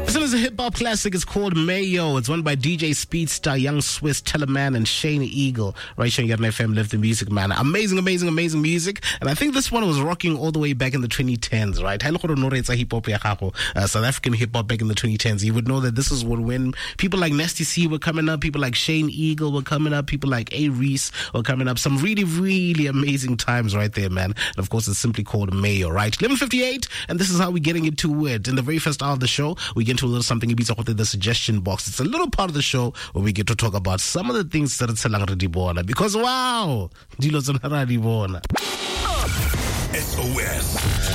This one is a hip-hop classic. It's called Mayo. It's won by DJ Speedstar, Young Swiss, Teleman, and Shane Eagle. Right here on FM, Live the Music, man. Amazing music. And I think this one was rocking all the way back in the 2010s, right? South African hip-hop back in the 2010s. You would know that this is when people like Nasty C were coming up, people like Shane Eagle were coming up, people like A. Reese were coming up. Some really, really amazing times right there, man. And of course, it's simply called Mayo, right? 11:58, and this is how we're getting into it. In the very first hour of the show, we get into a little something called the suggestion box. It's a little part of the show where we get to talk about some of the things that it's because wow, SOS.